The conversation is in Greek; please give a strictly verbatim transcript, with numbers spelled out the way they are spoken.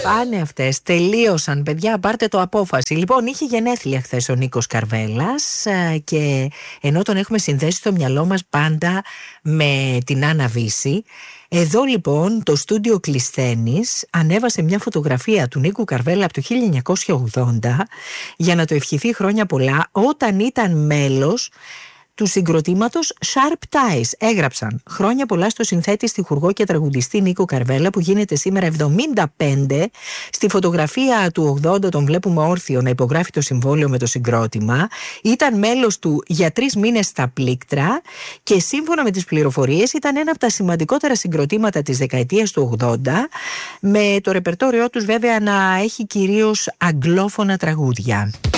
Πάνε αυτές, τελείωσαν παιδιά, πάρτε το απόφαση. Λοιπόν, είχε γενέθλια χθες ο Νίκος Καρβέλας και ενώ τον έχουμε συνδέσει στο μυαλό μας πάντα με την Άννα Βύση, εδώ λοιπόν το στούντιο Κλεισθένης ανέβασε μια φωτογραφία του Νίκου Καρβέλα από το χίλια εννιακόσια ογδόντα για να το ευχηθεί χρόνια πολλά όταν ήταν μέλος του συγκροτήματος Sharp Ties. Έγραψαν χρόνια πολλά στο συνθέτη, στιχουργό και τραγουδιστή Νίκο Καρβέλα που γίνεται σήμερα εβδομήντα πέντε. Στη φωτογραφία του ογδόντα τον βλέπουμε όρθιο να υπογράφει το συμβόλαιο με το συγκρότημα. Ήταν μέλος του για τρεις μήνες στα πλήκτρα και σύμφωνα με τις πληροφορίες ήταν ένα από τα σημαντικότερα συγκροτήματα της δεκαετίας του ογδόντα, με το ρεπερτόριό τους βέβαια να έχει κυρίως αγγλόφωνα τραγούδια.